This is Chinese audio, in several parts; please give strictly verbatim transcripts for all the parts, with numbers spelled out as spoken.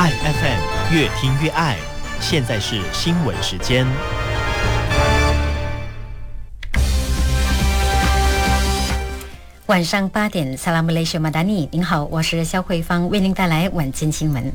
爱 F M 越听越爱。现在是新闻时间。 晚上八点，萨拉姆雷什马达尼，您好，我是肖慧芳，为您带来晚间新闻。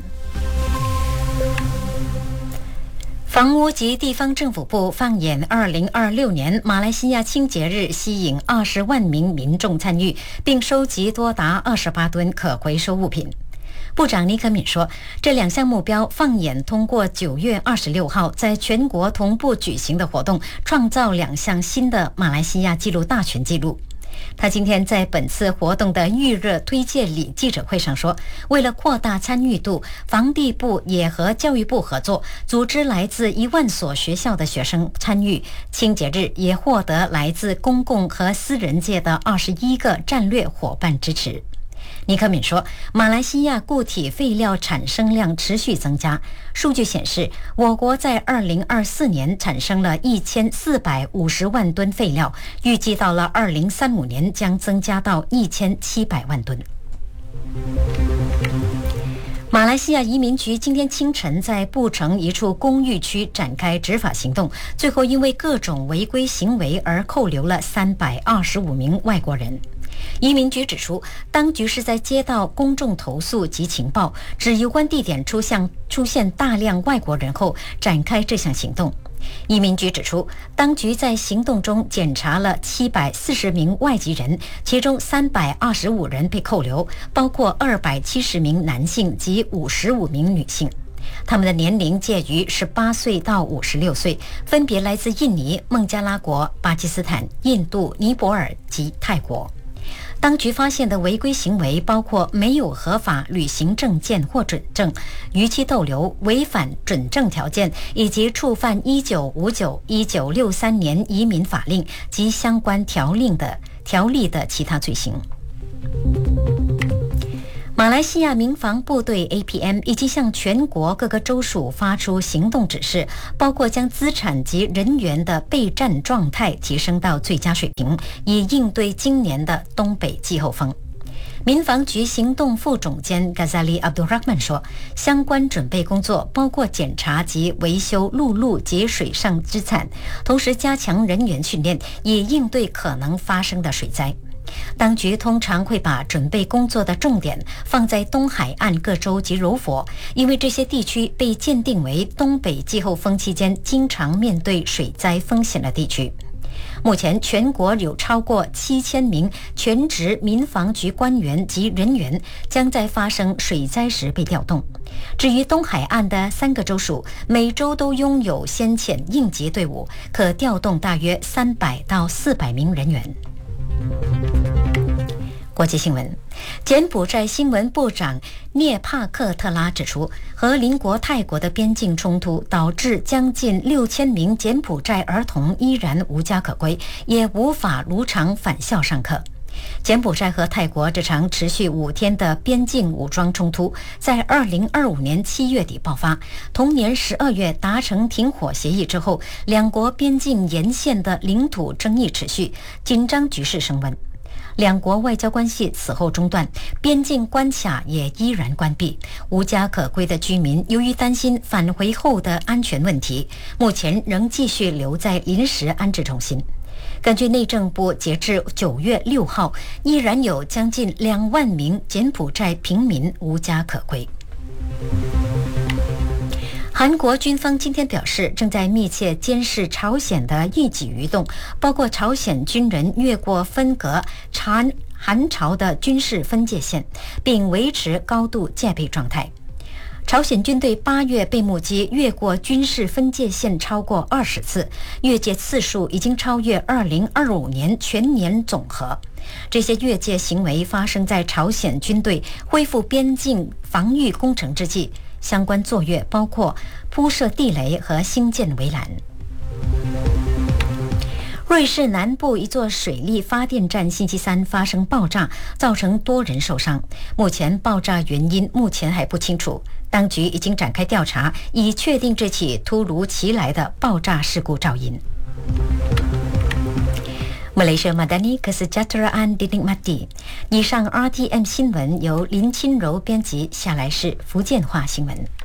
房屋及地方政府部放眼二零二六年马来西亚清洁日，吸引二十万名民众参与，并收集多达二十八吨可回收物品。部长尼可敏说，这两项目标放眼通过九月二十六号在全国同步举行的活动，创造两项新的马来西亚纪录大全纪录。他今天在本次活动的预热推介礼记者会上说，为了扩大参与度，房地部也和教育部合作，组织来自一万所学校的学生参与。清洁日也获得来自公共和私人界的二十一个战略伙伴支持。尼可敏说，马来西亚固体废料产生量持续增加。数据显示，我国在二零二四年产生了一千四百五十万吨废料，预计到了二零三五年将增加到一千七百万吨。马来西亚移民局今天清晨在布城一处公寓区展开执法行动，最后因为各种违规行为而扣留了三百二十五名外国人。移民局指出，当局是在接到公众投诉及情报，指有关地点出现出现大量外国人后，展开这项行动。移民局指出，当局在行动中检查了七百四十名外籍人，其中三百二十五人被扣留，包括二百七十名男性及五十五名女性。他们的年龄介于十八岁到五十六岁，分别来自印尼、孟加拉国、巴基斯坦、印度、尼泊尔及泰国。当局发现的违规行为包括没有合法履行证件或准证、逾期逗留、违反准证条件，以及触犯一九五九、一九六三年移民法令及相关条令的条例的其他罪行。马来西亚民防部队 A P M 已经向全国各个州属发出行动指示，包括将资产及人员的备战状态提升到最佳水平，以应对今年的东北季候风。民防局行动副总监 Ghazali Abdul Rahman 说，相关准备工作包括检查及维修陆路及水上资产，同时加强人员训练，以应对可能发生的水灾。当局通常会把准备工作的重点放在东海岸各州及柔佛，因为这些地区被鉴定为东北季候风期间经常面对水灾风险的地区。目前全国有超过七千名全职民防局官员及人员将在发生水灾时被调动。至于东海岸的三个州属，每州都拥有先遣应急队伍，可调动大约三百到四百名人员。国际新闻，柬埔寨新闻部长涅帕克特拉指出，和邻国泰国的边境冲突导致将近六千名柬埔寨儿童依然无家可归，也无法如常返校上课。柬埔寨和泰国这场持续五天的边境武装冲突，在二零二五年七月底爆发，同年十二月达成停火协议之后，两国边境沿线的领土争议持续，紧张局势升温。两国外交关系此后中断，边境关卡也依然关闭。无家可归的居民由于担心返回后的安全问题，目前仍继续留在临时安置中心。根据内政部，截至九月六号，依然有将近两万名柬埔寨平民无家可归。韩国军方今天表示，正在密切监视朝鲜的一举一动，包括朝鲜军人越过分隔韩韩朝的军事分界线，并维持高度戒备状态。朝鲜军队八月被目击越过军事分界线超过二十次，越界次数已经超越二零二五年全年总和。这些越界行为发生在朝鲜军队恢复边境防御工程之际，相关作业包括铺设地雷和兴建围栏。瑞士南部一座水力发电站星期三发生爆炸，造成多人受伤。目前爆炸原因目前还不清楚，当局已经展开调查，以确定这起突如其来的爆炸事故肇因。Malaysia Madani Kesejahteraan Dinikmati。以上 R T M 新闻由林清柔编辑，下来是福建话新闻。